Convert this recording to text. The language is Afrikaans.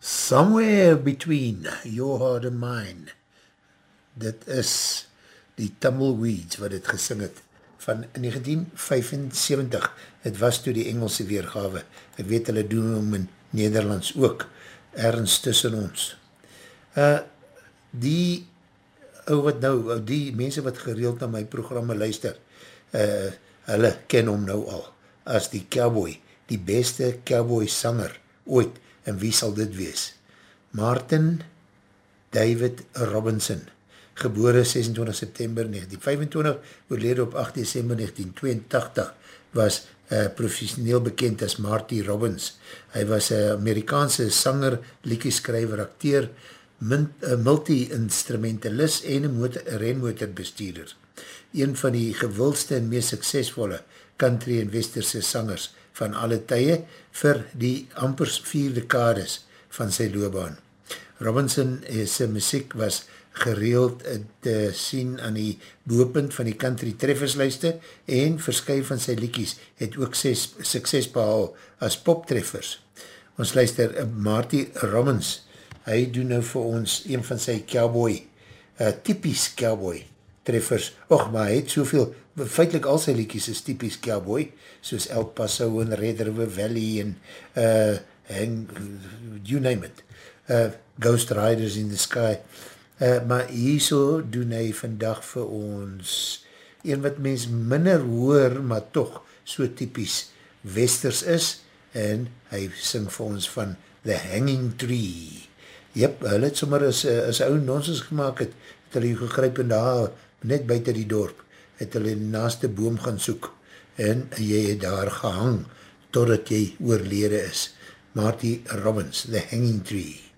Somewhere Between Your Heart and Mine. Dit is die Tumbleweeds wat het gesing het van 1975. Het was toe die Engelse weergawe. Ek weet hulle doen hom in Nederlands ook. Ergens tussen ons. Die die mense wat gereeld na my programme luister, hulle ken hom nou al as die cowboy, die beste cowboy sanger ooit. En wie sal dit wees? Martin David Robinson, gebore 26 September 1925, oorlede op 8 December 1982, was professioneel bekend as Marty Robbins. Hy was een Amerikaanse sanger, liedjeskrywer, akteur, multi-instrumentalist en een renmotorbestuurder. Een van die gewildste en meest suksesvolle country en westerse sangers van alle tye vir die ampers 4 dekades van sy loopbaan. Robinson sy muziek was gereeld te sien aan die boepunt van die country treffersluiste en verskye van sy liedjies het ook sukses behaal as poptreffers. Ons luister Marty Robbins, hy doen nou vir ons een van sy cowboy, typies cowboy treffers, maar hy het soveel, feitlik al sy liedjies is typies cowboy, soos El Paso en Red River Valley en you name it, Ghost Riders in the Sky, maar hierso doen hy vandag vir ons, een wat mens minder hoor, maar toch so typies westers is, en hy sing vir ons van The Hanging Tree. Jep, hulle het sommer as ou nonsens gemaakt het hulle gegryp en daar, net buiten die dorp, het hulle die naaste boom gaan soek, en jy het daar gehang, totdat jy oorlede is. Marty Robbins, The Hanging Tree.